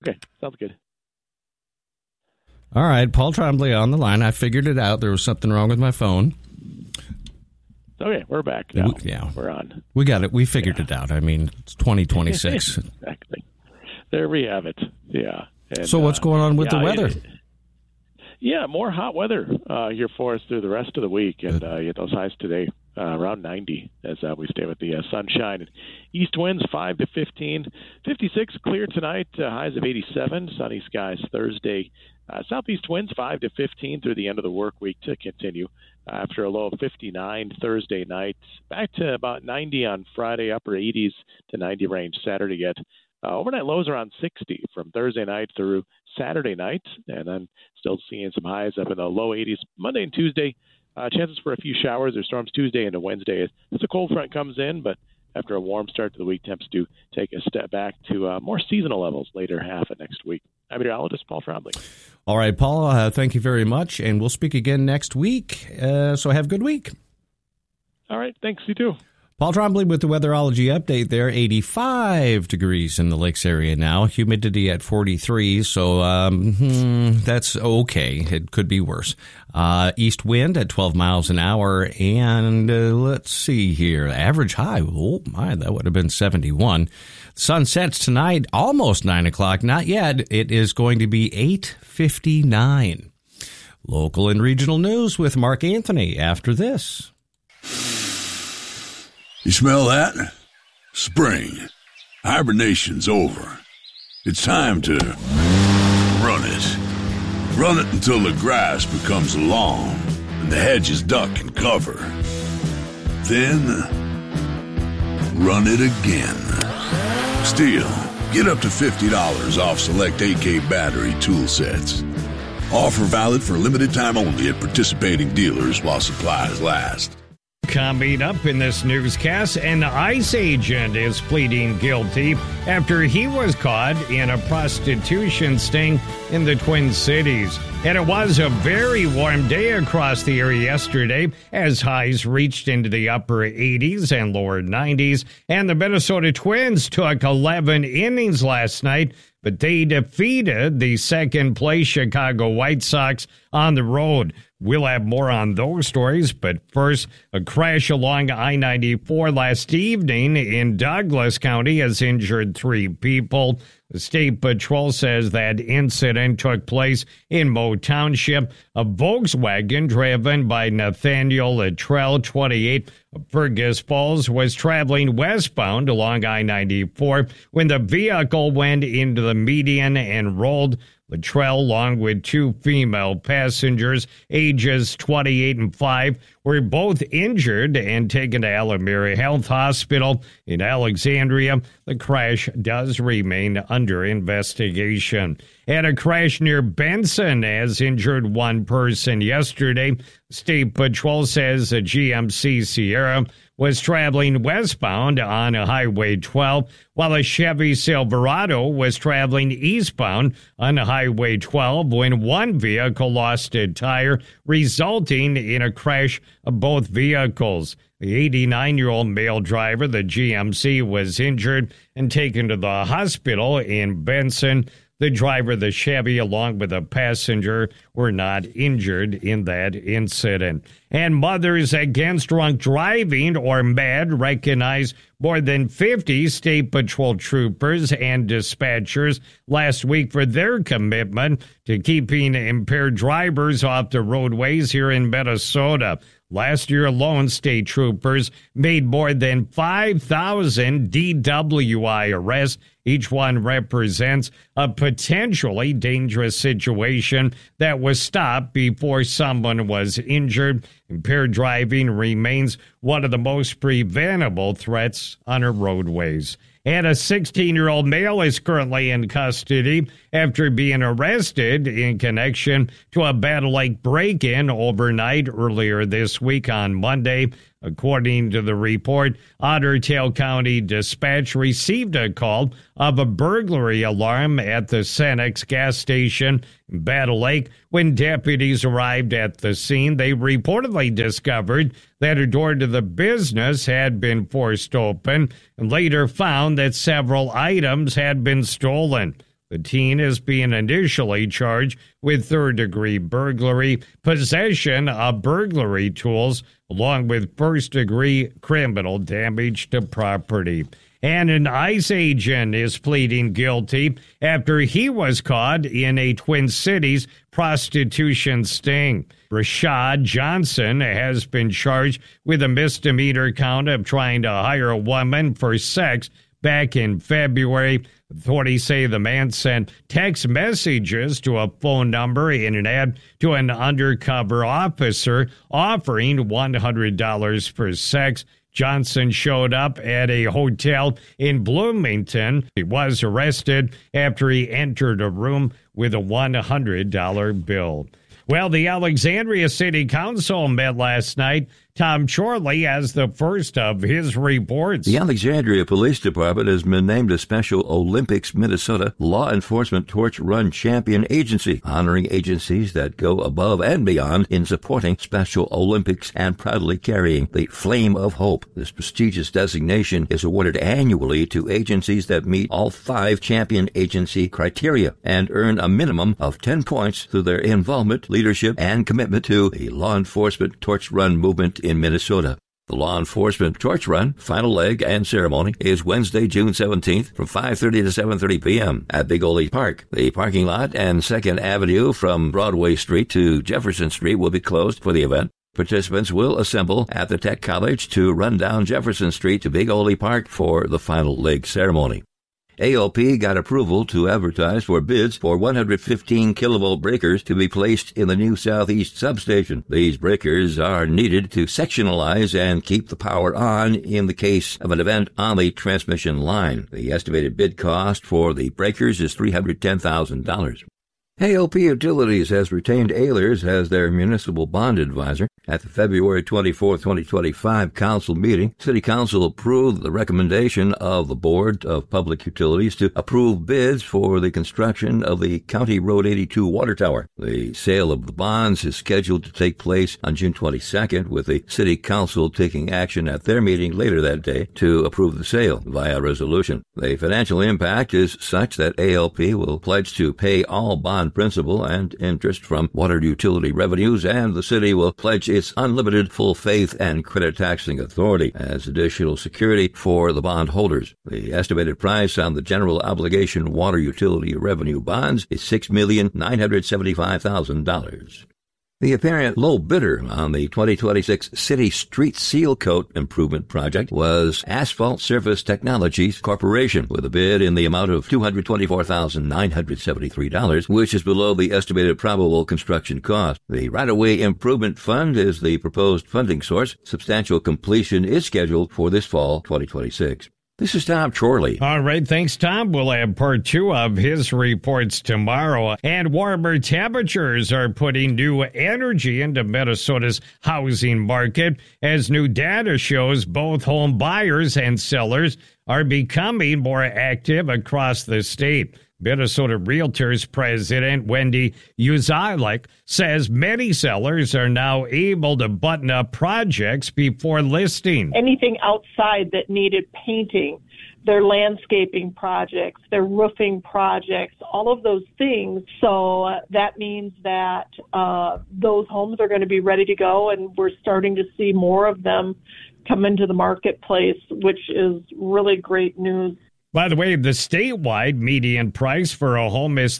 Okay, sounds good. All right, Paul Trombley on the line. I figured it out. There was something wrong with my phone. Okay, we're back now. Yeah. We're on. We got it. We figured it out. I mean, it's 2026. Exactly. There we have it. Yeah. And, so what's going on with the weather? Yeah, more hot weather here for us through the rest of the week. And those highs today around 90 as we stay with the sunshine. And east winds 5 to 15. 56 clear tonight, highs of 87. Sunny skies Thursday. Southeast winds 5 to 15 through the end of the work week to continue. After a low of 59 Thursday night, back to about 90 on Friday, upper 80s to 90 range Saturday yet. Overnight lows around 60 from Thursday night through Saturday night, and then still seeing some highs up in the low 80s Monday and Tuesday. Chances for a few showers or storms Tuesday into Wednesday as a cold front comes in, but after a warm start to the week, temps do take a step back to more seasonal levels later half of next week. I'm meteorologist Paul Trombley. All right, Paul, thank you very much, and we'll speak again next week. So have a good week. All right, thanks. You too. Paul Trombley with the weatherology update there. 85 degrees in the lakes area now. Humidity at 43, so that's okay. It could be worse. East wind at 12 miles an hour, and let's see here. Average high, oh my, that would have been 71. Sun sets tonight, almost 9 o'clock. Not yet. It is going to be 8:59. Local and regional news with Mark Anthony after this. You smell that? Spring. Hibernation's over. It's time to run it. Run it until the grass becomes long and the hedges duck and cover. Then, run it again. Still, get up to $50 off select AK battery tool sets. Offer valid for limited time only at participating dealers while supplies last. Coming up in this newscast, an ICE agent is pleading guilty after he was caught in a prostitution sting in the Twin Cities. And it was a very warm day across the area yesterday as highs reached into the upper 80s and lower 90s. And the Minnesota Twins took 11 innings last night, but they defeated the second-place Chicago White Sox on the road. We'll have more on those stories, but first, a crash along I-94 last evening in Douglas County has injured 3 people. The State Patrol says that incident took place in Moe Township. A Volkswagen driven by Nathaniel Luttrell, 28, of Fergus Falls, was traveling westbound along I-94 when the vehicle went into the median and rolled. Luttrell, along with 2 female passengers, ages 28 and 5, were both injured and taken to Alameda Health Hospital in Alexandria. The crash does remain under investigation. And a crash near Benson has injured 1 person yesterday. State Patrol says a GMC Sierra was traveling westbound on Highway 12, while a Chevy Silverado was traveling eastbound on Highway 12 when one vehicle lost a tire, resulting in a crash of both vehicles. The 89-year-old male driver, the GMC, was injured and taken to the hospital in Benson. The driver of the Chevy, along with a passenger, were not injured in that incident. And Mothers Against Drunk Driving, or MADD, recognized more than 50 State Patrol troopers and dispatchers last week for their commitment to keeping impaired drivers off the roadways here in Minnesota. Last year alone, state troopers made more than 5,000 DWI arrests. Each one represents a potentially dangerous situation that was stopped before someone was injured. Impaired driving remains one of the most preventable threats on our roadways. And a 16-year-old male is currently in custody after being arrested in connection to a Battle Lake break-in overnight earlier this week on Monday. According to the report, Otter Tail County Dispatch received a call of a burglary alarm at the Cenex gas station in Battle Lake. When deputies arrived at the scene, they reportedly discovered that a door to the business had been forced open and later found that several items had been stolen. The teen is being initially charged with third-degree burglary, possession of burglary tools, along with first-degree criminal damage to property. And an ICE agent is pleading guilty after he was caught in a Twin Cities prostitution sting. Rashad Johnson has been charged with a misdemeanor count of trying to hire a woman for sex back in February. Authorities say the man sent text messages to a phone number in an ad to an undercover officer offering $100 for sex. Johnson showed up at a hotel in Bloomington. He was arrested after he entered a room with a $100 bill. Well, the Alexandria City Council met last night. Tom Chorley has the first of his reports. The Alexandria Police Department has been named a Special Olympics Minnesota Law Enforcement Torch Run Champion Agency, honoring agencies that go above and beyond in supporting Special Olympics and proudly carrying the flame of hope. This prestigious designation is awarded annually to agencies that meet all 5 champion agency criteria and earn a minimum of 10 points through their involvement, leadership, and commitment to the law enforcement torch run movement in Minnesota. The Law Enforcement Torch Run final leg and ceremony is Wednesday, June 17th from 5:30 to 7:30 p.m. at Big Ole Park. The parking lot and 2nd Avenue from Broadway Street to Jefferson Street will be closed for the event. Participants will assemble at the Tech College to run down Jefferson Street to Big Ole Park for the final leg ceremony. AOP got approval to advertise for bids for 115 kilovolt breakers to be placed in the new Southeast substation. These breakers are needed to sectionalize and keep the power on in the case of an event on the transmission line. The estimated bid cost for the breakers is $310,000. AOP Utilities has retained Ehlers as their municipal bond advisor. At the February 24, 2025 council meeting, City Council approved the recommendation of the Board of Public Utilities to approve bids for the construction of the County Road 82 water tower. The sale of the bonds is scheduled to take place on June 22nd, with the City Council taking action at their meeting later that day to approve the sale via resolution. The financial impact is such that ALP will pledge to pay all bond principal and interest from water utility revenues, and the city will pledge its unlimited full faith and credit taxing authority as additional security for the bond holders. The estimated price on the general obligation water utility revenue bonds is $6,975,000. The apparent low bidder on the 2026 City Street Seal Coat Improvement Project was Asphalt Surface Technologies Corporation, with a bid in the amount of $224,973, which is below the estimated probable construction cost. The Right-of-Way Improvement Fund is the proposed funding source. Substantial completion is scheduled for this fall 2026. This is Tom Chorley. All right, thanks, Tom. We'll have part 2 of his reports tomorrow. And warmer temperatures are putting new energy into Minnesota's housing market, as new data shows both home buyers and sellers are becoming more active across the state. Minnesota Realtors President Wendy Uzalik says many sellers are now able to button up projects before listing. Anything outside that needed painting, their landscaping projects, their roofing projects, all of those things. So that means that those homes are going to be ready to go, and we're starting to see more of them come into the marketplace, which is really great news. By the way, the statewide median price for a home is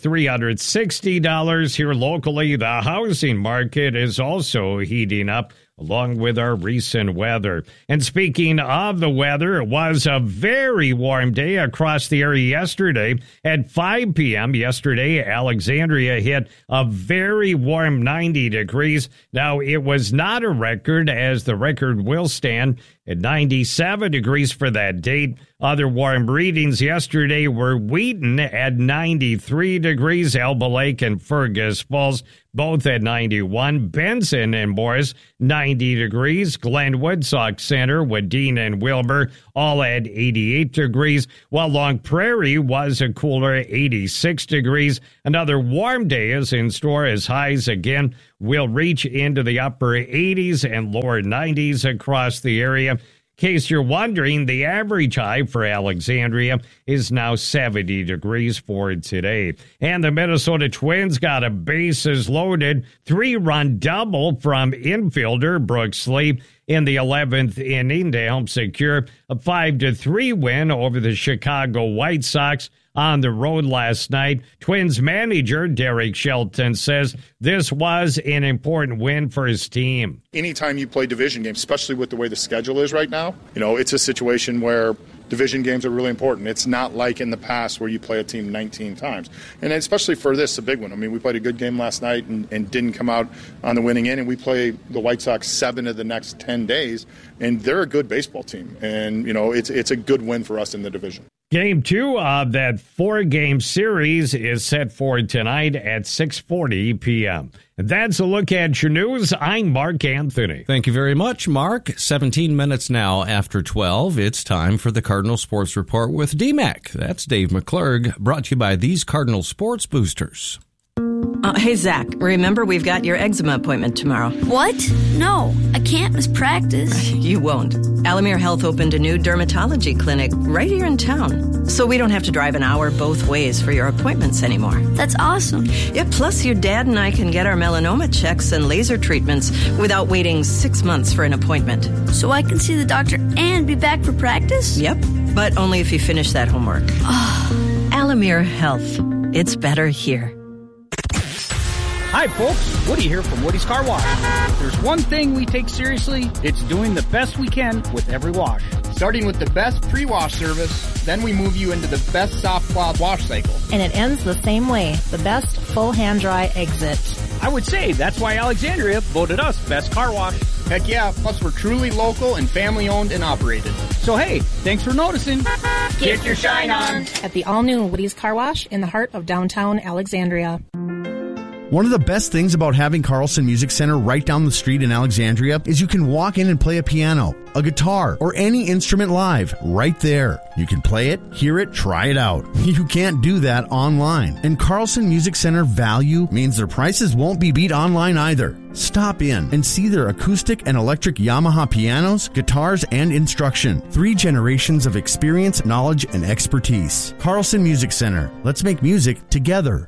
$360. Here locally, the housing market is also heating up, along with our recent weather. And speaking of the weather, it was a very warm day across the area yesterday. At 5 p.m. yesterday, Alexandria hit a very warm 90 degrees. Now, it was not a record, as the record will stand at 97 degrees for that date. Other warm readings yesterday were Wheaton at 93 degrees, Elba Lake and Fergus Falls both at 91, Benson and Morris 90 degrees, Glenwood, Sauk Center, Wadena and Wilbur all at 88 degrees, while Long Prairie was a cooler 86 degrees. Another warm day is in store, as highs again will reach into the upper 80s and lower 90s across the area. case you're wondering, the average high for Alexandria is now 70 degrees for today. And the Minnesota Twins got a bases loaded 3-run double from infielder Brooks Lee in the 11th inning to help secure a 5-3 win over the Chicago White Sox on the road last night. Twins manager Derek Shelton says this was an important win for his team. Anytime you play division games, especially with the way the schedule is right now, it's a situation where division games are really important. It's not like in the past where you play a team 19 times. And especially for this, a big one. I mean, we played a good game last night and didn't come out on the winning end, and we play the White Sox 7 of the next 10 days, and they're a good baseball team. And, it's a good win for us in the division. Game 2 of that 4-game series is set for tonight at 6:40 p.m. That's a look at your news. I'm Mark Anthony. Thank you very much, Mark. 17 minutes now after 12. It's time for the Cardinal Sports Report with DMAC. That's Dave McClurg, brought to you by these Cardinal Sports Boosters. Hey, Zach, remember we've got your eczema appointment tomorrow. What? No, I can't miss practice. You won't. Alamere Health opened a new dermatology clinic right here in town, so we don't have to drive an hour both ways for your appointments anymore. That's awesome. Yeah, plus your dad and I can get our melanoma checks and laser treatments without waiting 6 months for an appointment. So I can see the doctor and be back for practice? Yep, but only if you finish that homework. Alamere Health. It's better here. Hi, folks. Woody here from Woody's Car Wash. If there's one thing we take seriously, it's doing the best we can with every wash. Starting with the best pre-wash service, then we move you into the best soft cloth wash cycle. And it ends the same way, the best full hand-dry exit. I would say that's why Alexandria voted us best car wash. Heck yeah, plus we're truly local and family-owned and operated. So hey, thanks for noticing. Get your shine on at the all-new Woody's Car Wash in the heart of downtown Alexandria. One of the best things about having Carlson Music Center right down the street in Alexandria is you can walk in and play a piano, a guitar, or any instrument live right there. You can play it, hear it, try it out. You can't do that online. And Carlson Music Center value means their prices won't be beat online either. Stop in and see their acoustic and electric Yamaha pianos, guitars, and instruction. 3 generations of experience, knowledge, and expertise. Carlson Music Center. Let's make music together.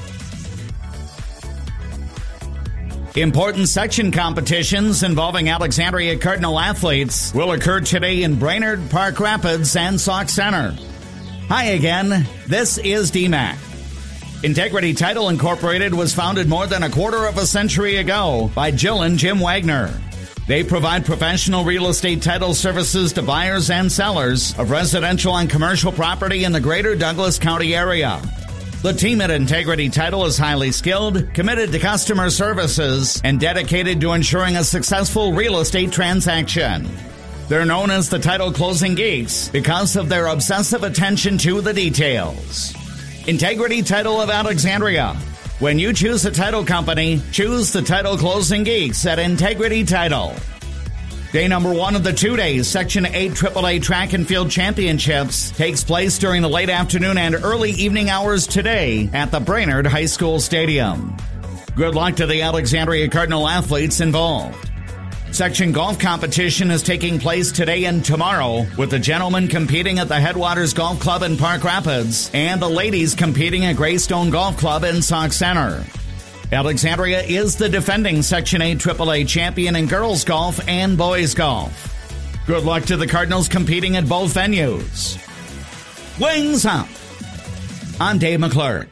Important section competitions involving Alexandria Cardinal athletes will occur today in Brainerd, Park Rapids, and Sauk Center. Hi again, this is DMAC. Integrity Title Incorporated was founded more than a quarter of a century ago by Jill and Jim Wagner. They provide professional real estate title services to buyers and sellers of residential and commercial property in the greater Douglas County area. The team at Integrity Title is highly skilled, committed to customer services, and dedicated to ensuring a successful real estate transaction. They're known as the title closing geeks because of their obsessive attention to the details. Integrity Title of Alexandria. When you choose a title company, choose the title closing geeks at Integrity Title. Day number 1 of the 2-day Section 8 AAA Track and Field Championships takes place during the late afternoon and early evening hours today at the Brainerd High School Stadium. Good luck to the Alexandria Cardinal athletes involved. Section golf competition is taking place today and tomorrow, with the gentlemen competing at the Headwaters Golf Club in Park Rapids and the ladies competing at Greystone Golf Club in Sauk Center. Alexandria is the defending Section 8 AAA champion in girls golf and boys golf. Good luck to the Cardinals competing at both venues. Wings up! I'm Dave McClurg.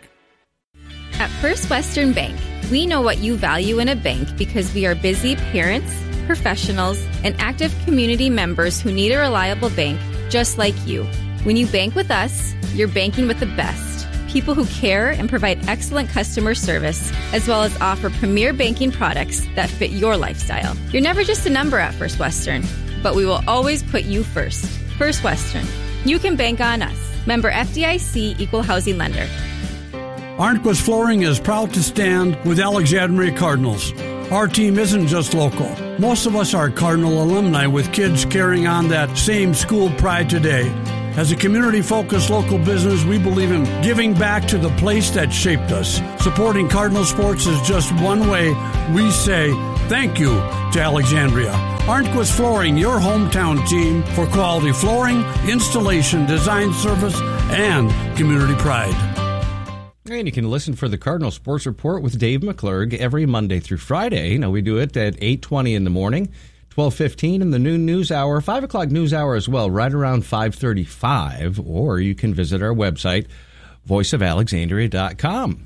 At First Western Bank, we know what you value in a bank because we are busy parents, professionals, and active community members who need a reliable bank just like you. When you bank with us, you're banking with the best. People who care and provide excellent customer service, as well as offer premier banking products that fit your lifestyle. You're never just a number at First Western, but we will always put you first. First Western. You can bank on us. Member FDIC Equal Housing Lender. Arnquist Flooring is proud to stand with Alexandria Cardinals. Our team isn't just local. Most of us are Cardinal alumni with kids carrying on that same school pride today. As a community-focused local business, we believe in giving back to the place that shaped us. Supporting Cardinal sports is just one way we say Thank you to Alexandria. Arnquist Flooring, your hometown team for quality flooring, installation, design service, and community pride. And you can listen for the Cardinal Sports Report with Dave McClurg every Monday through Friday. Now, we do it at 8:20 in the morning, 12:15 in the noon news hour, 5 o'clock news hour as well, right around 5:35. Or you can visit our website, voiceofalexandria.com.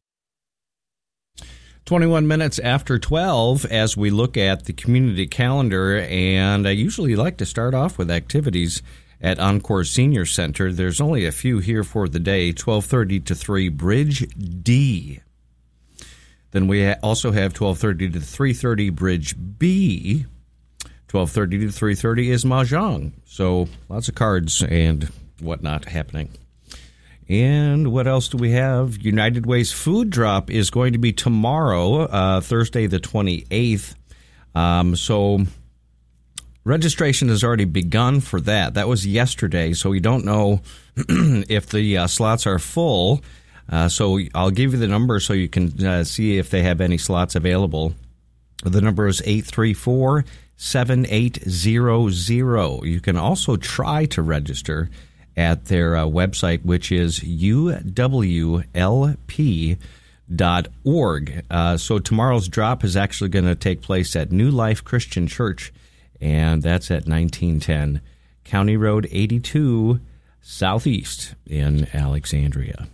21 minutes after 12 as we look at the community calendar, and I usually like to start off with activities at Encore Senior Center. There's only a few here for the day, 12:30 to 3, Bridge D. Then we also have 12:30 to 3:30, Bridge B. 12:30 to 3:30 is Mahjong. So lots of cards and whatnot happening. And what else do we have? United Way's food drop is going to be tomorrow, Thursday the 28th. So registration has already begun for that. That was yesterday, so we don't know if the slots are full. So I'll give you the number so you can see if they have any slots available. The number is 834-7800. You can also try to register at their website, which is uwlp.org. So tomorrow's drop is actually going to take place at New Life Christian Church, and that's at 1910 County Road 82 Southeast in Alexandria.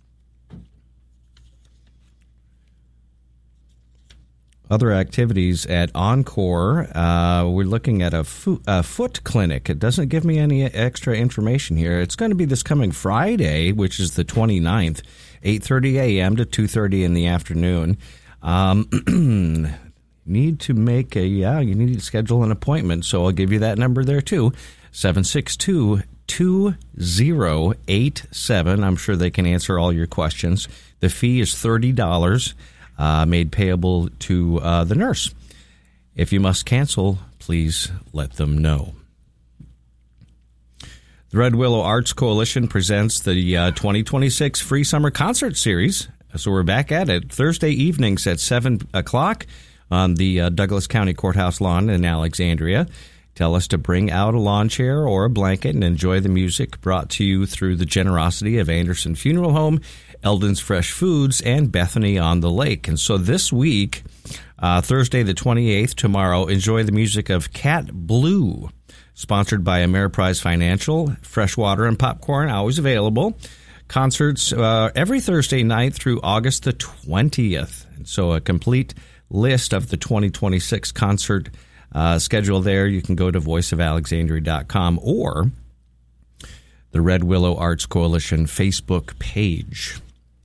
Other activities at Encore, we're looking at a foot clinic. It doesn't give me any extra information here. It's going to be this coming Friday, which is the 29th, 8:30 a.m. to 2:30 in the afternoon. You need to schedule an appointment, so I'll give you that number there too, 762-2087. I'm sure they can answer all your questions. The fee is $30. Made payable to the nurse. If you must cancel, please let them know. The Red Willow Arts Coalition presents the 2026 Free Summer Concert Series. So we're back at it Thursday evenings at 7 o'clock on the Douglas County Courthouse lawn in Alexandria. Tell us to bring out a lawn chair or a blanket and enjoy the music brought to you through the generosity of Anderson Funeral Home, Eldon's Fresh Foods, and Bethany on the Lake. And so this week, Thursday the 28th, tomorrow, enjoy the music of Cat Blue, sponsored by Ameriprise Financial. Fresh water and popcorn always available. Concerts every Thursday night through August the 20th. And so a complete list of the 2026 concert schedule there. You can go to voiceofalexandria.com or the Red Willow Arts Coalition Facebook page.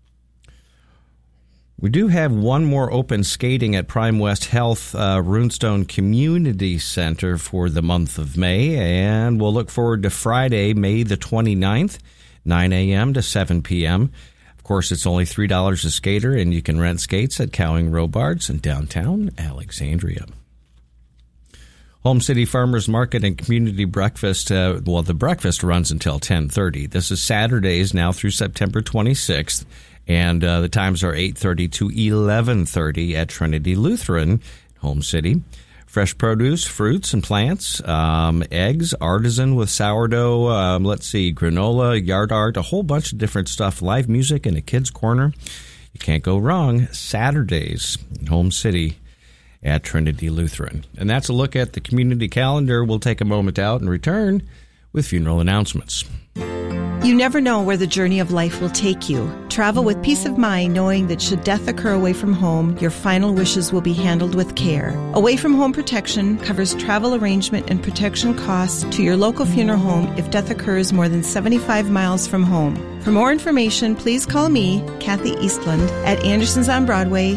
We do have one more open skating at Prime West Health Runestone Community Center for the month of May, and we'll look forward to Friday, May the 29th, 9 a.m. to 7 p.m. Of course, it's only $3 a skater, and you can rent skates at Cowing Robards in downtown Alexandria. Home City Farmers Market and Community Breakfast, the breakfast runs until 10:30. This is Saturdays now through September 26th, and the times are 8:30 to 11:30 at Trinity Lutheran, Home City. Fresh produce, fruits and plants, eggs, artisan with sourdough, granola, yard art, a whole bunch of different stuff, live music, and a kids' corner. You can't go wrong. Saturdays in Home City at Trinity Lutheran. And that's a look at the community calendar. We'll take a moment out and return with funeral announcements. You never know where the journey of life will take you. Travel with peace of mind knowing that should death occur away from home, your final wishes will be handled with care. Away from Home Protection covers travel arrangement and protection costs to your local funeral home if death occurs more than 75 miles from home. For more information, please call me, Kathy Eastland, at Anderson's on Broadway,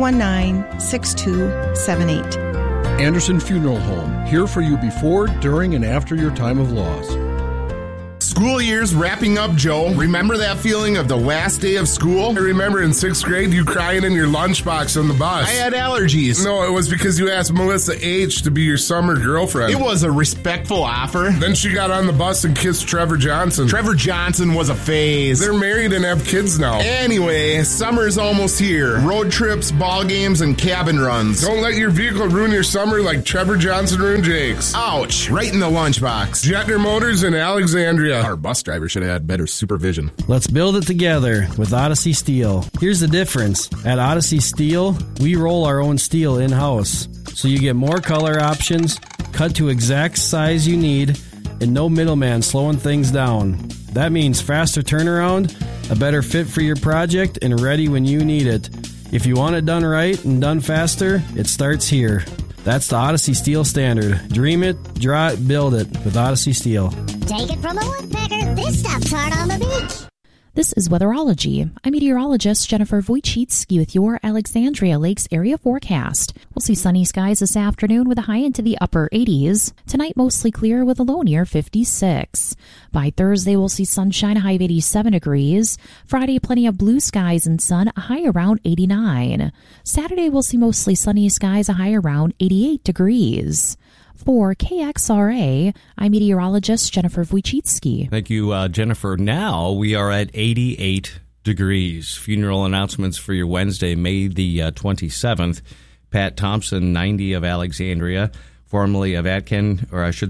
219-6278. Anderson Funeral Home, here for you before, during, and after your time of loss. school year's wrapping up, Joe. Remember that feeling of the last day of school? I remember in 6th grade you crying in your lunchbox on the bus. I had allergies. No, it was because you asked Melissa H. to be your summer girlfriend. It was a respectful offer. Then she got on the bus and kissed Trevor Johnson. Trevor Johnson was a phase. They're married and have kids now. Anyway, summer's almost here. Road trips, ball games, and cabin runs. Don't let your vehicle ruin your summer like Trevor Johnson ruined Jake's. Ouch. Right in the lunchbox. Jetner Motors in Alexandria. Our bus driver should have had better supervision. Let's build it together with Odyssey Steel. Here's the difference. At Odyssey Steel, we roll our own steel in-house. So you get more color options, cut to exact size you need, and no middleman slowing things down. That means faster turnaround, a better fit for your project, and ready when you need it. If you want it done right and done faster, it starts here. That's the Odyssey Steel standard. Dream it, draw it, build it with Odyssey Steel. Take it from a woodpecker, this stuff's hard on the beach. This is Weatherology. I'm meteorologist Jennifer Wojcicki with your Alexandria Lakes area forecast. We'll see sunny skies this afternoon with a high into the upper 80s. Tonight, mostly clear with a low near 56. By Thursday, we'll see sunshine, a high of 87 degrees. Friday, plenty of blue skies and sun, a high around 89. Saturday, we'll see mostly sunny skies, a high around 88 degrees. For KXRA, I'm meteorologist Jennifer Wojcicki. Thank you, Jennifer. Now we are at 88 degrees. Funeral announcements for your Wednesday, May the 27th. Pat Thompson, 90 of Alexandria, formerly of Aiken,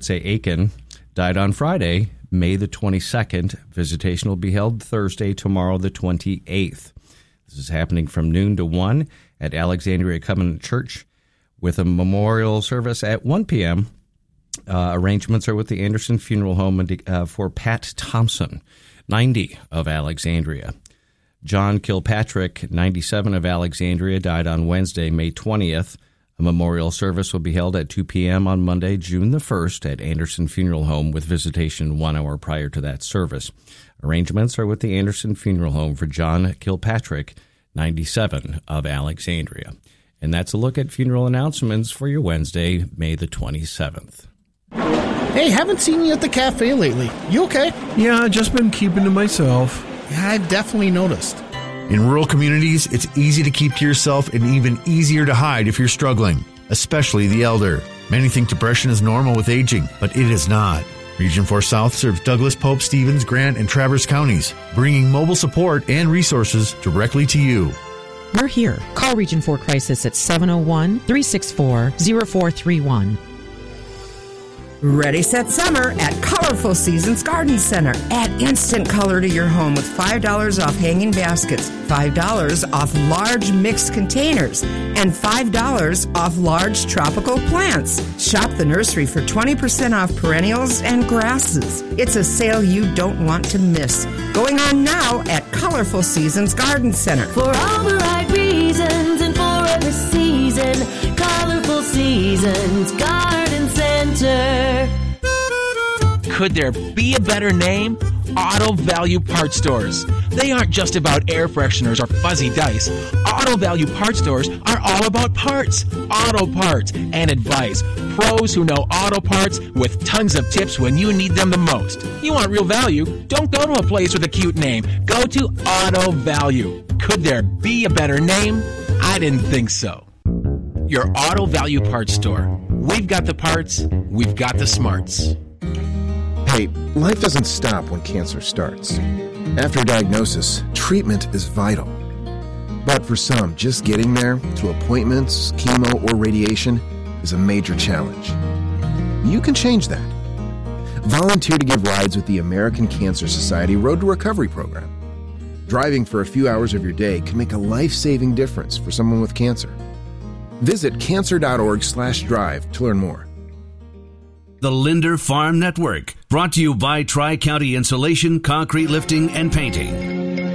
died on Friday, May the 22nd. Visitation will be held Thursday, tomorrow, the 28th. This is happening from noon to 1 at Alexandria Covenant Church, with a memorial service at 1 p.m. Arrangements are with the Anderson Funeral Home for Pat Thompson, 90 of Alexandria. John Kilpatrick, 97 of Alexandria, died on Wednesday, May 20th. A memorial service will be held at 2 p.m. on Monday, June the 1st at Anderson Funeral Home with visitation 1 hour prior to that service. Arrangements are with the Anderson Funeral Home for John Kilpatrick, 97 of Alexandria. And that's a look at funeral announcements for your Wednesday, May the 27th. Hey, haven't seen you at the cafe lately. You okay? Yeah, just been keeping to myself. Yeah, I've definitely noticed. In rural communities, it's easy to keep to yourself and even easier to hide if you're struggling, especially the elder. Many think depression is normal with aging, but it is not. Region 4 South serves Douglas, Pope, Stevens, Grant, and Traverse counties, bringing mobile support and resources directly to you. We're here. Call Region 4 Crisis at 701-364-0431. Ready, Set, Summer at Colorful Seasons Garden Center. Add instant color to your home with $5 off hanging baskets, $5 off large mixed containers, and $5 off large tropical plants. Shop the nursery for 20% off perennials and grasses. It's a sale you don't want to miss. Going on now at Colorful Seasons Garden Center. For all the right reasons and for every season, Colorful Seasons Garden Center. Could there be a better name? Auto Value Parts Stores. They aren't just about air fresheners or fuzzy dice. Auto Value Parts Stores are all about parts, auto parts, and advice. Pros who know auto parts with tons of tips when you need them the most. You want real value? Don't go to a place with a cute name. Go to Auto Value. Could there be a better name? I didn't think so. Your Auto Value Parts Store. We've got the parts, we've got the smarts. Hey, life doesn't stop when cancer starts. After diagnosis, treatment is vital. But for some, just getting there, to appointments, chemo, or radiation, is a major challenge. You can change that. Volunteer to give rides with the American Cancer Society Road to Recovery program. Driving for a few hours of your day can make a life-saving difference for someone with cancer. Visit cancer.org/drive to learn more. The Linder Farm Network, brought to you by Tri-County Insulation, Concrete Lifting, and Painting.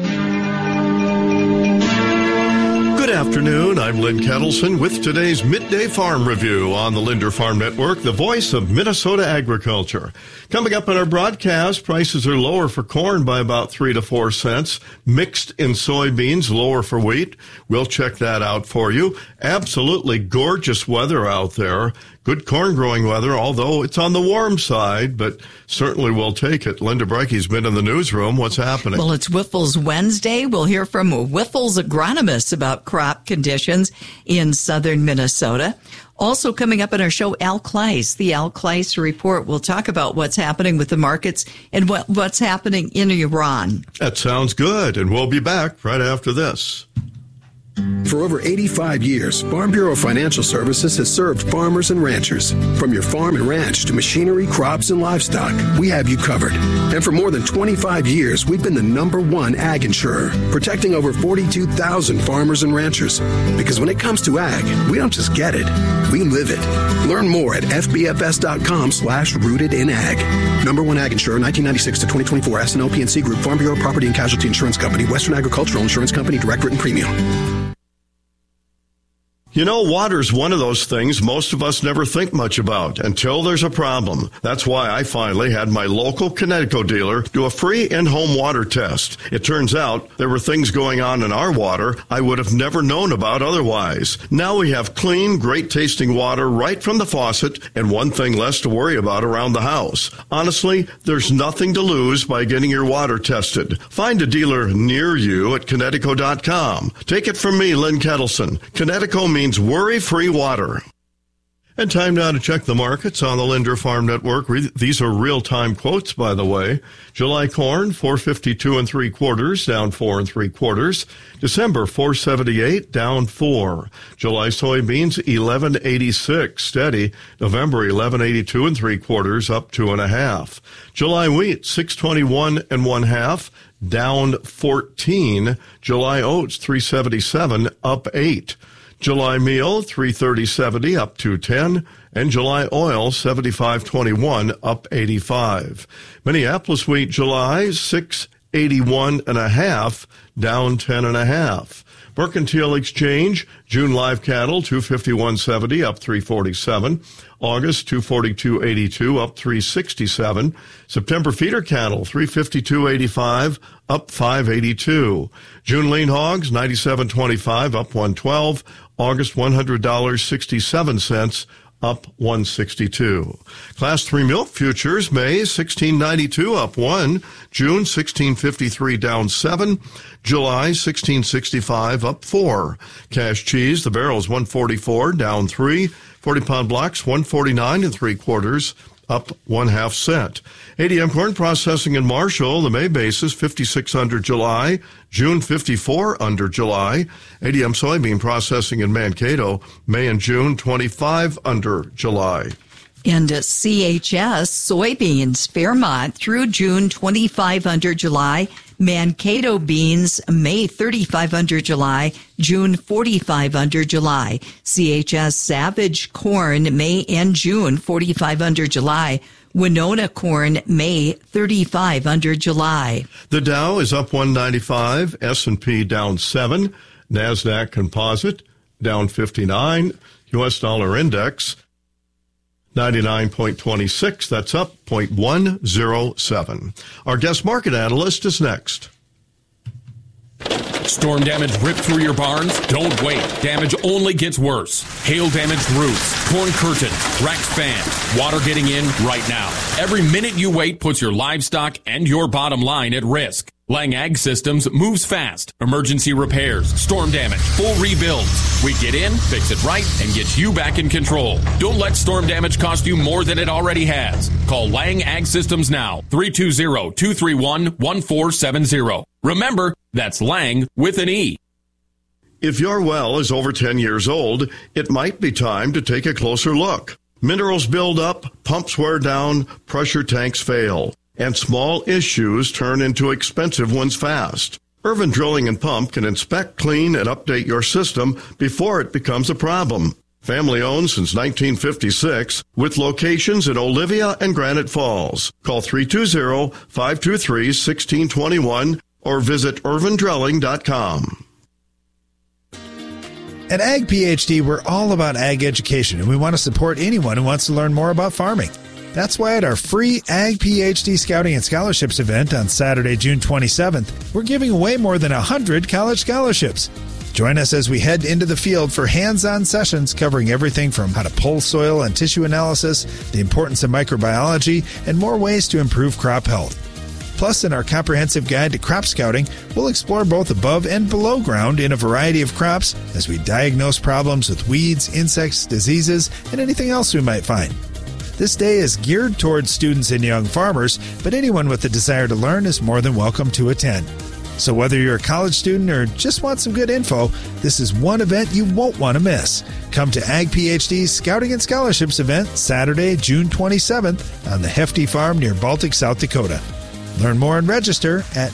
Good afternoon, I'm Lynn Kettleson with today's Midday Farm Review on the Linder Farm Network, the voice of Minnesota agriculture. Coming up in our broadcast, prices are lower for corn by about 3 to 4 cents, mixed in soybeans, lower for wheat. We'll check that out for you. Absolutely gorgeous weather out there. Good corn growing weather, although it's on the warm side, but certainly we'll take it. Linda Breiche's been in the newsroom. What's happening? Well, it's Wyffels Wednesday. We'll hear from Wyffels agronomists about crop conditions in southern Minnesota. Also coming up in our show, Al Kleiss, the Al Kleiss Report. We'll talk about what's happening with the markets and what's happening in Iran. That sounds good, and we'll be back right after this. For over 85 years, Farm Bureau Financial Services has served farmers and ranchers. From your farm and ranch to machinery, crops, and livestock, we have you covered. And for more than 25 years, we've been the #1 ag insurer, protecting over 42,000 farmers and ranchers. Because when it comes to ag, we don't just get it, we live it. Learn more at fbfs.com/rooted in ag. #1 ag insurer, 1996 to 2024, S&O PNC Group, Farm Bureau Property and Casualty Insurance Company, Western Agricultural Insurance Company, direct written premium. You know, water's one of those things most of us never think much about until there's a problem. That's why I finally had my local Connecticut dealer do a free in-home water test. It turns out there were things going on in our water I would have never known about otherwise. Now we have clean, great-tasting water right from the faucet and one thing less to worry about around the house. Honestly, there's nothing to lose by getting your water tested. Find a dealer near you at Connecticut.com. Take it from me, Lynn Kettleson. Connecticut means worry-free water. And time now to check the markets on the Linder Farm Network. These are real-time quotes, by the way. July corn, 452 3/4, down 4 3/4. December, 478, down 4. July soybeans, 1186, steady. November, 1182 3/4, up 2.5. July wheat, 621 1/2, down 14. July oats, 377, up 8. July meal, 330.70, up 210, and July oil, 75.21, up 85. Minneapolis wheat July, 681 1/2, down 10 1/2. Mercantile Exchange, June live cattle, 251.70, up 347. August, 242.82, up 367. September feeder cattle, 352.85, up 582. June lean hogs, 97.25, up 112. August, $100.67, up 162. Class 3 milk futures, May, 16.92, up 1. June, 16.53, down 7. July, 16.65, up 4. Cash cheese, the barrel's 144, down 3. 40-pound blocks, 149 3/4, up 1/2 cent. ADM corn processing in Marshall, the May basis, 56 under July. June, 54 under July. ADM soybean processing in Mankato, May and June, 25 under July. And CHS soybeans, Fairmont through June, 25 under July. Mankato beans, May 35 under July, June 45 under July. CHS Savage corn, May and June 45 under July. Winona corn, May 35 under July. The Dow is up 195, S&P down 7, NASDAQ Composite down 59, U.S. dollar index 99.26, that's up 0.107. Our guest market analyst is next. Storm damage ripped through your barns? Don't wait. Damage only gets worse. Hail damaged roofs, torn curtains, wrecked fans, water getting in right now. Every minute you wait puts your livestock and your bottom line at risk. Lang Ag Systems moves fast. Emergency repairs, storm damage, full rebuilds. We get in, fix it right, and get you back in control. Don't let storm damage cost you more than it already has. Call Lang Ag Systems now, 320-231-1470. Remember, that's Lang with an E. If your well is over 10 years old, it might be time to take a closer look. Minerals build up, pumps wear down, pressure tanks fail, and small issues turn into expensive ones fast. Irvin Drilling and Pump can inspect, clean, and update your system before it becomes a problem. Family owned since 1956, with locations in Olivia and Granite Falls. Call 320-523-1621 or visit irvindrilling.com. At Ag PhD, we're all about ag education, and we want to support anyone who wants to learn more about farming. That's why at our free Ag PhD Scouting and Scholarships event on Saturday, June 27th, we're giving away more than 100 college scholarships. Join us as we head into the field for hands-on sessions covering everything from how to pull soil and tissue analysis, the importance of microbiology, and more ways to improve crop health. Plus, in our comprehensive guide to crop scouting, we'll explore both above and below ground in a variety of crops as we diagnose problems with weeds, insects, diseases, and anything else we might find. This day is geared towards students and young farmers, but anyone with a desire to learn is more than welcome to attend. So whether you're a college student or just want some good info, this is one event you won't want to miss. Come to Ag PhD's Scouting and Scholarships event Saturday, June 27th on the Hefty Farm near Baltic, South Dakota. Learn more and register at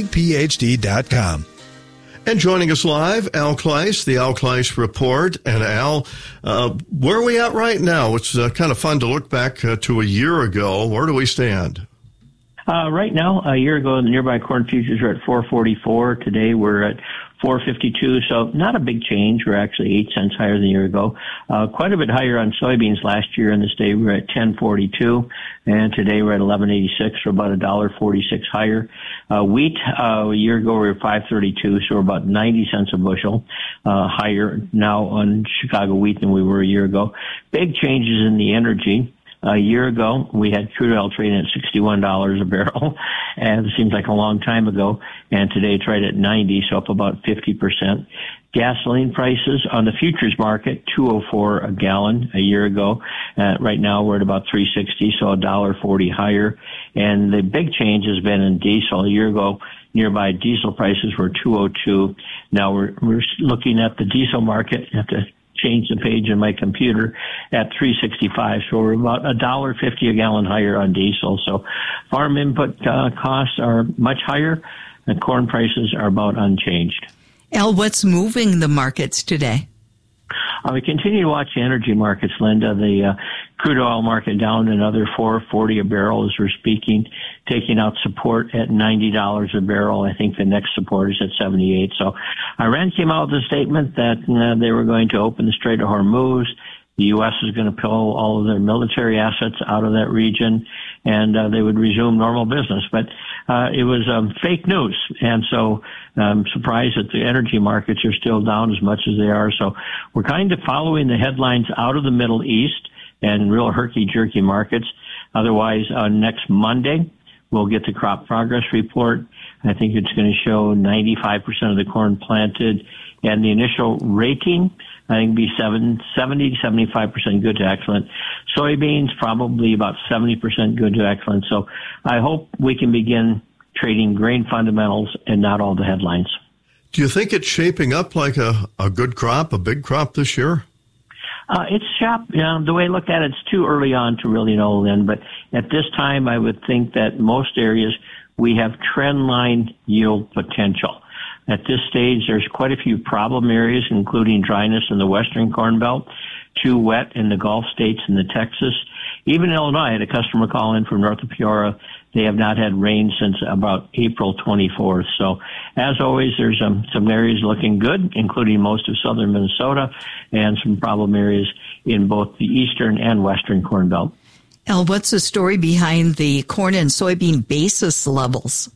agphd.com. And joining us live, Al Kleiss, the Al Kleiss Report. And Al, where are we at right now? It's kind of fun to look back to a year ago. Where do we stand? Right now, a year ago, the nearby corn futures are at 444. Today, we're at 452. So not a big change. We're actually 8 cents higher than a year ago. Quite a bit higher on soybeans last year. And this day, we're at 1042. And today, we're at 1186. So about $1.46 higher. Wheat, a year ago, we were 532. So we're about 90 cents a bushel higher now on Chicago wheat than we were a year ago. Big changes in the energy. A year ago, we had crude oil trading at $61 a barrel, and it seems like a long time ago. And today it's right at 90, so up about 50%. Gasoline prices on the futures market, $2.04 a gallon a year ago. Right now we're at about $3.60, so $1.40 higher. And the big change has been in diesel. A year ago, nearby diesel prices were $2.02. Now we're looking at the diesel market. You have to change the page in my computer at $3.65. So we're about $1.50 a gallon higher on diesel. So farm input costs are much higher, and corn prices are about unchanged. Al, what's moving the markets today? We continue to watch the energy markets, Linda. The crude oil market down another $4.40 a barrel as we're speaking, taking out support at $90 a barrel. I think the next support is at 78. So Iran came out with a statement that they were going to open the Strait of Hormuz. The U.S. is going to pull all of their military assets out of that region, and they would resume normal business. But it was fake news, and so I'm surprised that the energy markets are still down as much as they are. So we're kind of following the headlines out of the Middle East and real herky-jerky markets. Otherwise, next Monday, we'll get the crop progress report. I think it's going to show 95% of the corn planted, and the initial rating, I think, be 70 to 75% good to excellent. Soybeans, probably about 70% good to excellent. So I hope we can begin trading grain fundamentals and not all the headlines. Do you think it's shaping up like a good crop, a big crop this year? It's sharp. The way I look at it, it's too early on to really know, Lynn. But at this time, I would think that most areas we have trend line yield potential. At this stage, there's quite a few problem areas, including dryness in the western Corn Belt, too wet in the Gulf states and the Texas. Even Illinois, I had a customer call in from north of Peoria. They have not had rain since about April 24th. So, as always, there's some areas looking good, including most of southern Minnesota, and some problem areas in both the eastern and western Corn Belt. Al, what's the story behind the corn and soybean basis levels?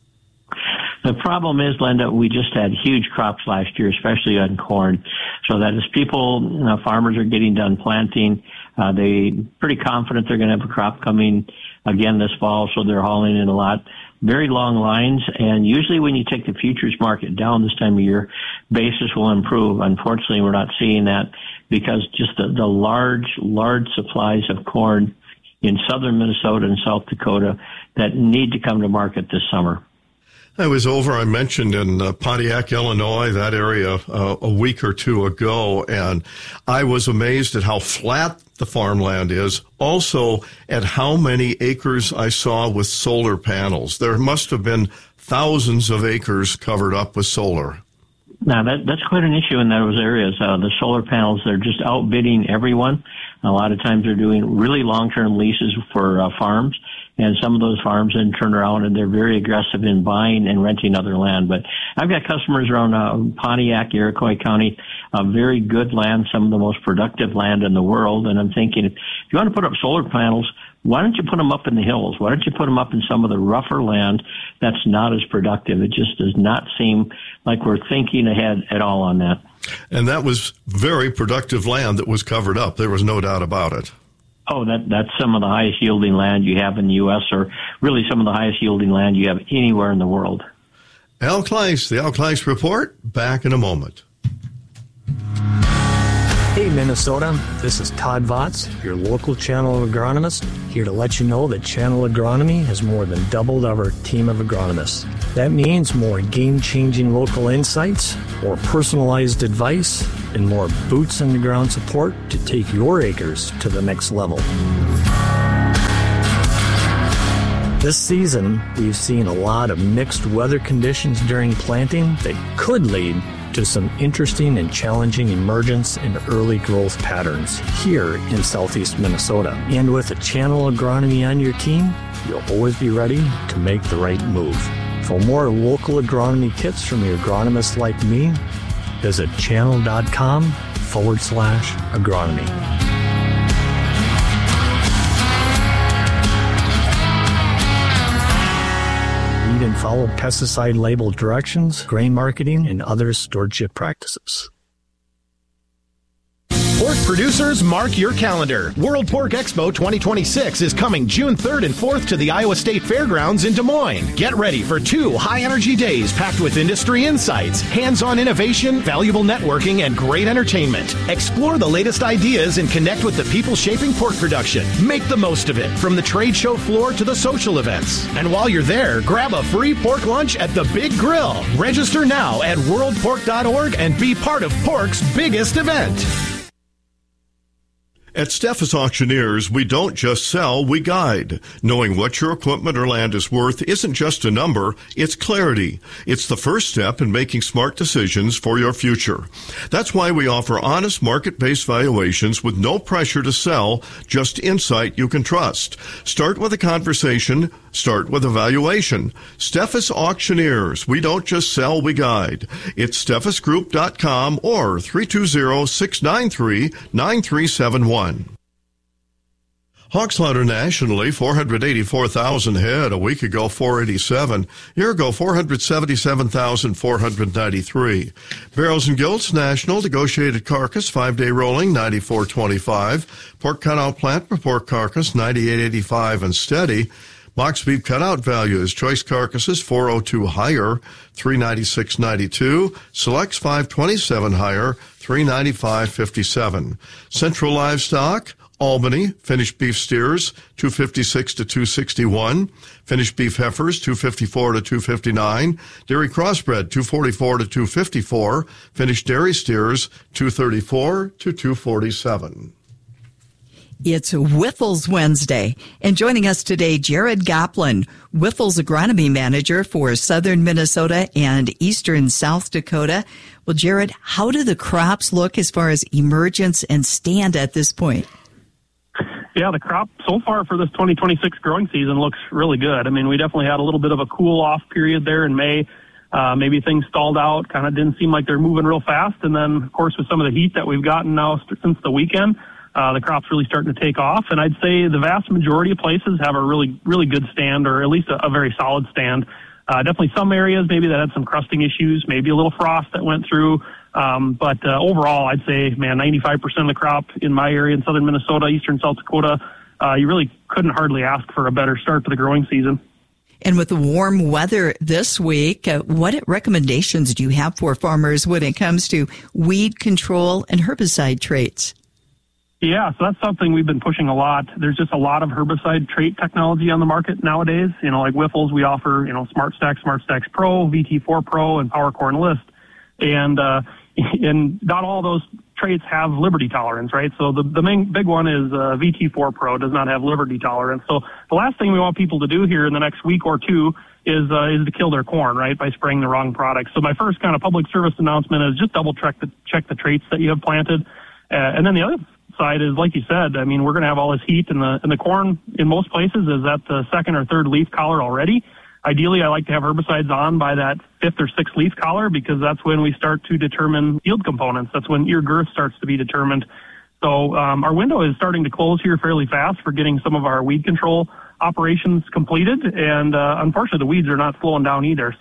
The problem is, Linda, we just had huge crops last year, especially on corn. So that as farmers are getting done planting, they pretty confident they're going to have a crop coming again this fall, so they're hauling in a lot. Very long lines, and usually when you take the futures market down this time of year, basis will improve. Unfortunately, we're not seeing that because just the large supplies of corn in southern Minnesota and South Dakota that need to come to market this summer. I was over, I mentioned, in Pontiac, Illinois, that area a week or two ago, and I was amazed at how flat the farmland is. Also, at how many acres I saw with solar panels. There must have been thousands of acres covered up with solar. Now, that's quite an issue in those areas. The solar panels, they're just outbidding everyone. A lot of times they're doing really long-term leases for farms. And some of those farms then turn around and they're very aggressive in buying and renting other land. But I've got customers around Pontiac, Iroquois County, very good land, some of the most productive land in the world. And I'm thinking, if you want to put up solar panels, why don't you put them up in the hills? Why don't you put them up in some of the rougher land that's not as productive? It just does not seem like we're thinking ahead at all on that. And that was very productive land that was covered up. There was no doubt about it. Oh, that's some of the highest yielding land you have in the U.S., or really some of the highest yielding land you have anywhere in the world. Al Kleiss, the Al Kleiss Report, back in a moment. Hey Minnesota, this is Todd Votz, your local Channel agronomist, here to let you know that Channel Agronomy has more than doubled our team of agronomists. That means more game-changing local insights, more personalized advice, and more boots-on-the-ground support to take your acres to the next level. This season, we've seen a lot of mixed weather conditions during planting that could lead to some interesting and challenging emergence and early growth patterns here in southeast Minnesota. And with a Channel Agronomy on your team, you'll always be ready to make the right move. For more local agronomy kits from your agronomist like me, visit channel.com/agronomy. And follow pesticide label directions, grain marketing, and other stewardship practices. Pork producers, mark your calendar. World Pork Expo 2026 is coming June 3rd and 4th to the Iowa State Fairgrounds in Des Moines. Get ready for 2 high-energy days packed with industry insights, hands-on innovation, valuable networking, and great entertainment. Explore the latest ideas and connect with the people shaping pork production. Make the most of it, from the trade show floor to the social events. And while you're there, grab a free pork lunch at the Big Grill. Register now at worldpork.org and be part of pork's biggest event. At Steffes Auctioneers, we don't just sell, we guide. Knowing what your equipment or land is worth isn't just a number, it's clarity. It's the first step in making smart decisions for your future. That's why we offer honest market-based valuations with no pressure to sell, just insight you can trust. Start with a conversation, start with a valuation. Steffes Auctioneers, we don't just sell, we guide. It's steffesgroup.com or 320-693-9371. Hog slaughter nationally, 484,000 head. A week ago, 487. A year ago, 477,493. Barrels and gilts national, negotiated carcass, 5-day rolling, 94.25. Pork cutout plant per pork carcass, 98.85 and steady. Box beef cutout values, choice carcasses, 402 higher, 396.92. Selects, 527 higher, 395.57. Central livestock, Albany, finished beef steers, 256 to 261. Finished beef heifers, 254 to 259. Dairy crossbred, 244 to 254. Finished dairy steers, 234 to 247. It's Wyffels Wednesday, and joining us today, Jared Goplin, Wyffels Agronomy Manager for Southern Minnesota and Eastern South Dakota. Well, Jared, how do the crops look as far as emergence and stand at this point? Yeah, the crop so far for this 2026 growing season looks really good. I mean, we definitely had a little bit of a cool-off period there in May. Maybe things stalled out, kind of didn't seem like they're moving real fast. And then, of course, with some of the heat that we've gotten now since the weekend, the crop's really starting to take off. And I'd say the vast majority of places have a really, really good stand, or at least a very solid stand. Definitely some areas maybe that had some crusting issues, maybe a little frost that went through. But overall, I'd say, 95% of the crop in my area in southern Minnesota, eastern South Dakota, you really couldn't hardly ask for a better start to the growing season. And with the warm weather this week, what recommendations do you have for farmers when it comes to weed control and herbicide traits? Yeah, so that's something we've been pushing a lot. There's just a lot of herbicide trait technology on the market nowadays. Like Wyffels, we offer, SmartStax, SmartStax Pro, VT4 Pro, and PowerCore Enlist. And not all those traits have liberty tolerance, right? So the main big one is VT4 Pro does not have liberty tolerance. So the last thing we want people to do here in the next week or two is to kill their corn, right, by spraying the wrong product. So my first kind of public service announcement is just double check the traits that you have planted. And then the other side is, like you said, I mean, we're going to have all this heat, and the corn in most places is at the second or third leaf collar already. Ideally, I like to have herbicides on by that fifth or sixth leaf collar, because that's when we start to determine yield components. That's when ear girth starts to be determined. So our window is starting to close here fairly fast for getting some of our weed control operations completed, and unfortunately the weeds are not slowing down either. So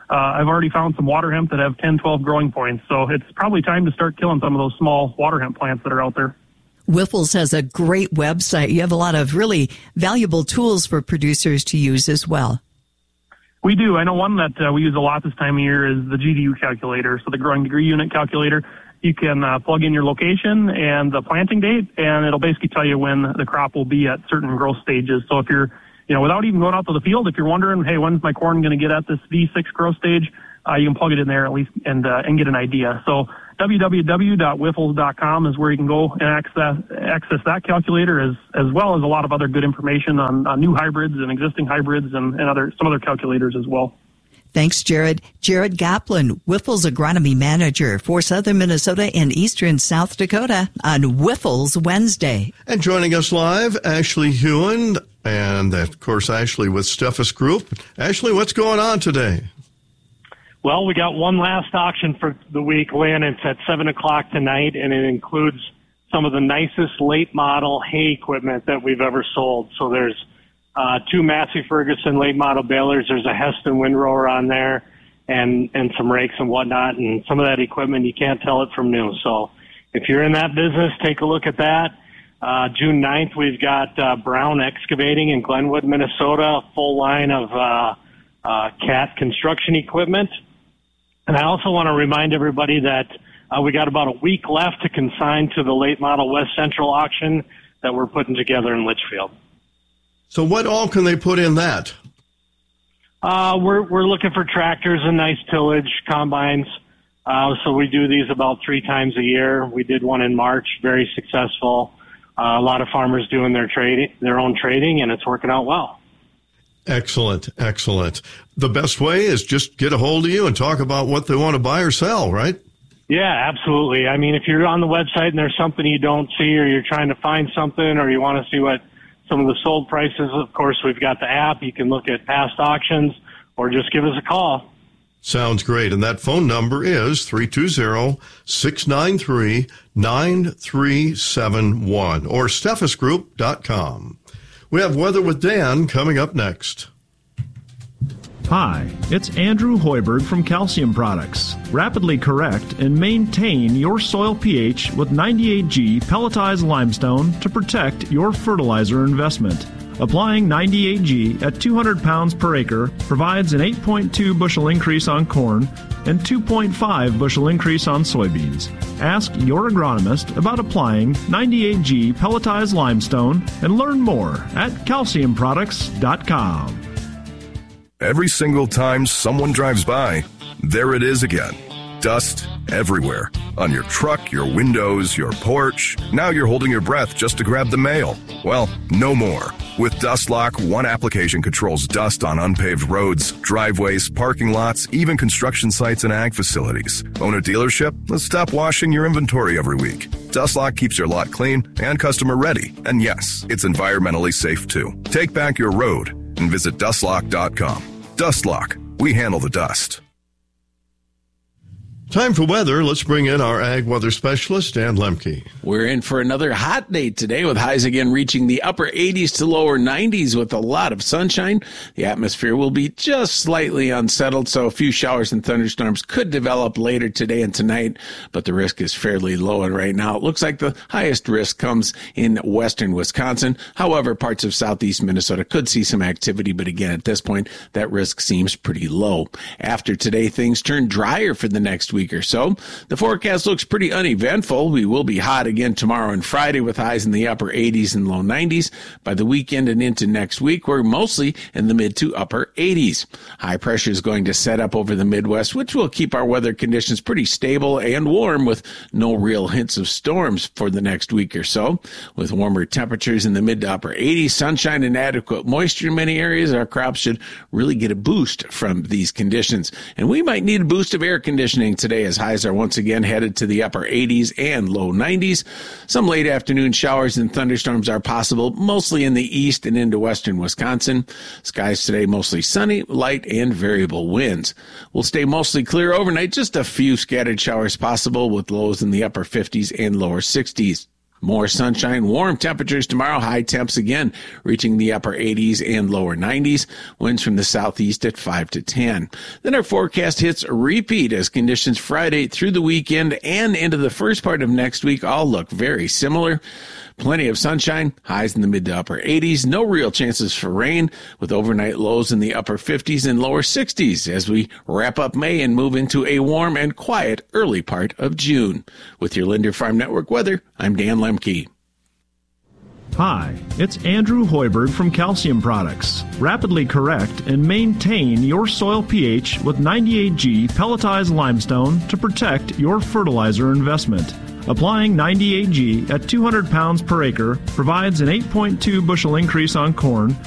I've already found some water hemp that have 10, 12 growing points. So it's probably time to start killing some of those small water hemp plants that are out there. Wyffels has a great website. You have a lot of really valuable tools for producers to use as well. We do. I know one that we use a lot this time of year is the GDU calculator, so the growing degree unit calculator. You can plug in your location and the planting date, and it'll basically tell you when the crop will be at certain growth stages. So if you're, without even going out to the field, if you're wondering, hey, when's my corn going to get at this V6 growth stage, you can plug it in there at least and get an idea. So www.wyffels.com is where you can go and access that calculator as well as a lot of other good information on new hybrids and existing hybrids and some other calculators as well. Thanks, Jared. Jared Gaplin, Wyffels Agronomy Manager for Southern Minnesota and Eastern South Dakota on Wyffels Wednesday. And joining us live, Ashley Hewen, and of course, Ashley with Steffes Group. Ashley, what's going on today? Well, we got one last auction for the week, Lynn. It's at 7 o'clock tonight, and it includes some of the nicest late model hay equipment that we've ever sold. So there's two Massey Ferguson late model balers. There's a Heston windrower on there and some rakes and whatnot. And some of that equipment, you can't tell it from new. So if you're in that business, take a look at that. June 9th, we've got Brown Excavating in Glenwood, Minnesota, a full line of CAT construction equipment. And I also want to remind everybody that we got about a week left to consign to the late model West Central auction that we're putting together in Litchfield. So what all can they put in that? We're looking for tractors and nice tillage combines. So we do these about 3 times a year. We did one in March, very successful. A lot of farmers doing their own trading, and it's working out well. Excellent, excellent. The best way is just get a hold of you and talk about what they want to buy or sell, right? Yeah, absolutely. I mean, if you're on the website and there's something you don't see, or you're trying to find something, or you want to see what some of the sold prices, of course, we've got the app. You can look at past auctions or just give us a call. Sounds great. And that phone number is 320-693-9371 or steffesgroup.com. We have Weather with Dan coming up next. Hi, it's Andrew Hoiberg from Calcium Products. Rapidly correct and maintain your soil pH with 98G pelletized limestone to protect your fertilizer investment. Applying 98G at 200 pounds per acre provides an 8.2 bushel increase on corn and 2.5 bushel increase on soybeans. Ask your agronomist about applying 98G pelletized limestone and learn more at calciumproducts.com. Every single time someone drives by, there it is again. Dust everywhere. On your truck, your windows, your porch. Now you're holding your breath just to grab the mail. Well, no more. With DustLock, one application controls dust on unpaved roads, driveways, parking lots, even construction sites and ag facilities. Own a dealership? Let's stop washing your inventory every week. DustLock keeps your lot clean and customer ready. And yes, it's environmentally safe too. Take back your road and visit dustlock.com. DustLock. We handle the dust. Time for weather. Let's bring in our ag weather specialist, Dan Lemke. We're in for another hot day today with highs again reaching the upper 80s to lower 90s with a lot of sunshine. The atmosphere will be just slightly unsettled, so a few showers and thunderstorms could develop later today and tonight, but the risk is fairly low. And right now it looks like the highest risk comes in western Wisconsin. However, parts of southeast Minnesota could see some activity, but again, at this point, that risk seems pretty low. After today, things turn drier for the next week or so. The forecast looks pretty uneventful. We will be hot again tomorrow and Friday with highs in the upper 80s and low 90s. By the weekend and into next week, we're mostly in the mid to upper 80s. High pressure is going to set up over the Midwest, which will keep our weather conditions pretty stable and warm with no real hints of storms for the next week or so. With warmer temperatures in the mid to upper 80s, sunshine and adequate moisture in many areas, our crops should really get a boost from these conditions. And we might need a boost of air conditioning today as highs are once again headed to the upper 80s and low 90s. Some late afternoon showers and thunderstorms are possible, mostly in the east and into western Wisconsin. Skies today mostly sunny, light, and variable winds. Will stay mostly clear overnight, just a few scattered showers possible with lows in the upper 50s and lower 60s. More sunshine, warm temperatures tomorrow, high temps again reaching the upper 80s and lower 90s, winds from the southeast at 5 to 10. Then our forecast hits repeat as conditions Friday through the weekend and into the first part of next week all look very similar. Plenty of sunshine, highs in the mid to upper 80s, no real chances for rain, with overnight lows in the upper 50s and lower 60s as we wrap up May and move into a warm and quiet early part of June. With your Linder Farm Network weather, I'm Dan Lemke. Hi, it's Andrew Hoiberg from Calcium Products. Rapidly correct and maintain your soil pH with 98G pelletized limestone to protect your fertilizer investment. Applying 98G at 200 pounds per acre provides an 8.2 bushel increase on corn